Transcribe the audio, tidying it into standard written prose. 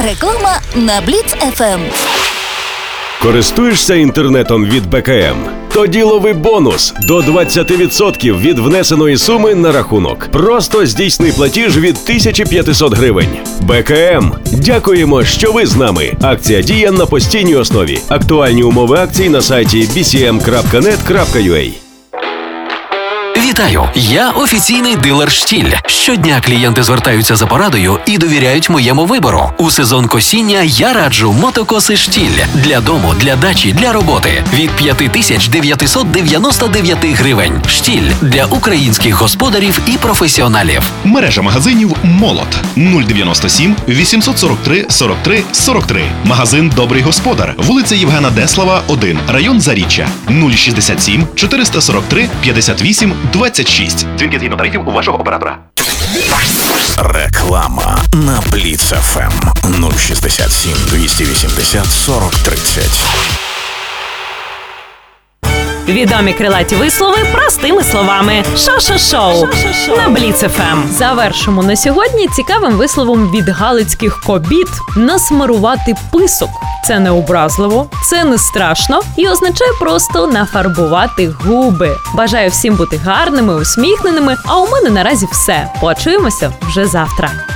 Реклама на Бліц ФМ. Користуєшся інтернетом від БКМ? Тоді лови бонус до 20% від внесеної суми на рахунок. Просто здійсни платіж від 1500 гривень. БКМ. Дякуємо, що ви з нами. Акція діє на постійній основі. Актуальні умови акцій на сайті bcm.net.ua. Вітаю! Я офіційний дилер «Штіль». Щодня клієнти звертаються за порадою і довіряють моєму вибору. У сезон косіння я раджу мотокоси «Штіль» для дому, для дачі, для роботи від 5999 гривень. «Штіль» для українських господарів і професіоналів. Мережа магазинів «Молот» 097 843 43 43. Магазин «Добрий господар», вулиця Євгена Деслава, 1, район Заріччя. 067 443 58 26. Дзвінки згідно тарифів у вашого оператора. Реклама на Бліц ФМ 067 280 40 30. Відомі крилаті вислови простими словами. Шо-шо-шоу на Бліц ФМ. Завершимо на сьогодні цікавим висловом від галицьких кобіт: насмарувати писок. Це не образливо, це не страшно і означає просто нафарбувати губи. Бажаю всім бути гарними, усміхненими, а у мене наразі все. Почуємося вже завтра.